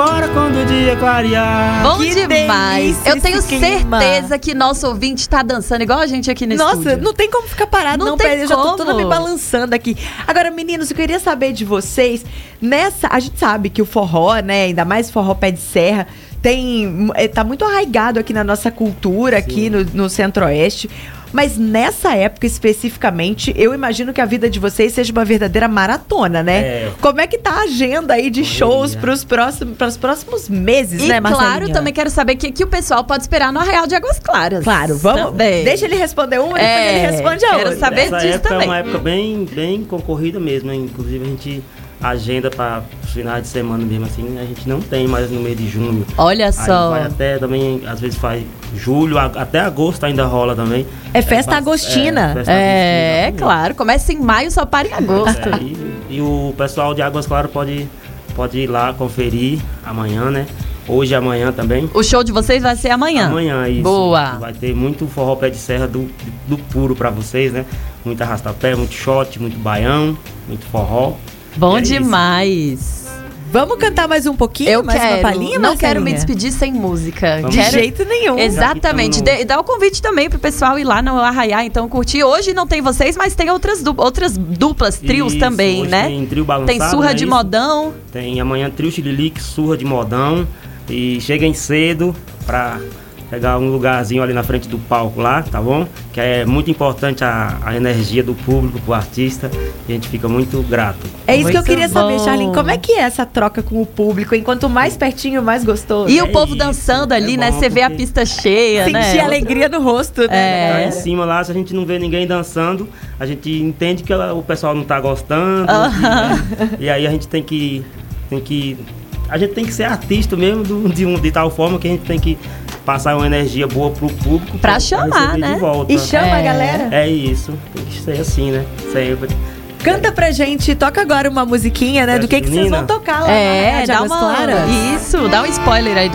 embora quando o dia clarear. Bom Que demais. delícia Eu tenho esse clima. certeza que nosso ouvinte tá dançando igual a gente aqui nesse Nossa, estúdio. não tem como ficar parado, Não não, tem Pedro. Eu já tô como. toda me balançando aqui. Agora, meninos, eu queria saber de vocês. A gente sabe que o forró, né? Ainda mais forró pé de serra, tá muito arraigado aqui na nossa cultura, aqui no Centro-Oeste. Mas nessa época especificamente, eu imagino que a vida de vocês seja uma verdadeira maratona, né? É. Como é que tá a agenda aí de shows para os próximos meses, E né, Marcelinha? claro, também quero saber o que o pessoal pode esperar no Arraial de Águas Claras. Claro, vamos. Também. Deixa ele responder uma, depois ele responde a quero outra. saber Essa disso época também. é uma época bem concorrida mesmo, né? Inclusive a gente agenda para os finais de semana mesmo assim, a gente não tem mais no mês de junho. Olha Aí só. vai até também, às vezes faz julho, até agosto ainda rola também. É festa agostina. Festa É, agostina, claro. Começa em maio, só para em agosto. E o pessoal de Águas Claras pode ir lá conferir amanhã, né? Hoje e amanhã também. O show de vocês vai ser amanhã. Amanhã, isso. Boa. Vai ter muito forró pé de serra do puro pra vocês, né? Muito arrastapé, muito shot, muito baião, muito forró. Bom É isso. demais. Vamos cantar mais um pouquinho? Eu mais quero. uma palhinha, Não quero me Marcelinha? despedir sem música. Vamos. De Quero... jeito nenhum. Exatamente. Já que tamo E dá o convite também pro pessoal ir lá no Arraiá, então curtir. Hoje não tem vocês, mas tem outras duplas, trios Isso, também, hoje né? Tem trio balançado, Tem surra né, de isso? modão. Tem amanhã trio Chililique, surra de modão. E cheguem cedo pra pegar um lugarzinho ali na frente do palco lá, tá bom? Que é muito importante a energia do público pro artista. E a gente fica muito grato. É isso que eu Muito queria saber, bom. Charlene. Como é que é essa troca com o público? Enquanto mais pertinho, mais gostoso. E É o povo isso, dançando ali, é né? bom, Você vê a porque pista cheia, Sentir né? alegria no rosto, né? Tá em cima lá, se a gente não vê ninguém dançando, a gente entende que o pessoal não tá gostando. E aí a gente tem que a gente tem que ser artista mesmo de tal forma que a gente tem que passar uma energia boa pro público Pra chamar, receber né? de volta. E chama a galera. É isso, tem que ser assim, né? Sempre. Canta pra gente, toca agora uma musiquinha, né? Do que vocês Menina. vão tocar lá na É, Rádio dá Águas uma... Claras. Isso, dá um spoiler aí